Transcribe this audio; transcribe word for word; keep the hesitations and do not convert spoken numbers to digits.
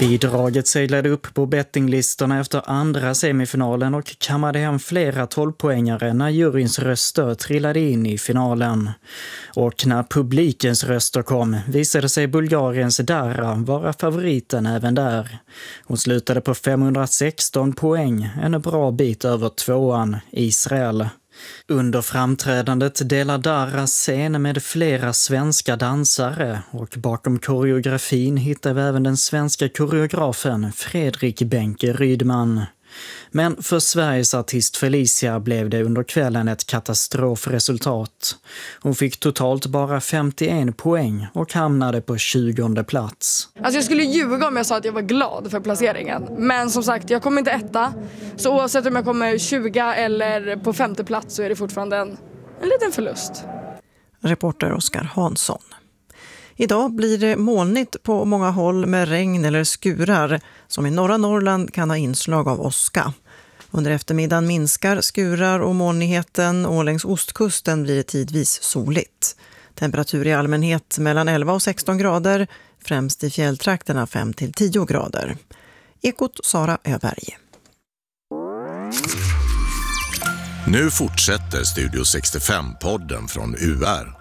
Bidraget seglade upp på bettinglistorna efter andra semifinalen och kammade hem flera tolvpoängare när juryns röster trillade in i finalen. Och när publikens röster kom visade sig Bulgariens Dara vara favoriten även där. Hon slutade på femhundrasexton poäng, en bra bit över tvåan Israel. Under framträdandet delar Dara scen med flera svenska dansare och bakom koreografin hittar vi även den svenska koreografen Fredrik Benke Rydman. Men för Sveriges artist Felicia blev det under kvällen ett katastrofresultat. Hon fick totalt bara femtioen poäng och hamnade på tjugonde plats. Alltså jag skulle ljuga om jag sa att jag var glad för placeringen. Men som sagt, jag kommer inte etta. Så oavsett om jag kommer tjugo eller på femte plats så är det fortfarande en, en liten förlust. Reporter Oskar Hansson. Idag blir det molnigt på många håll med regn eller skurar som i norra Norrland kan ha inslag av åska. Under eftermiddagen minskar skurar och molnigheten och längs ostkusten blir det tidvis soligt. Temperatur i allmänhet mellan elva och sexton grader, främst i fjälltrakterna fem till tio grader. Ekot Sara Öberg. Nu fortsätter Studio sextiofem-podden från U R.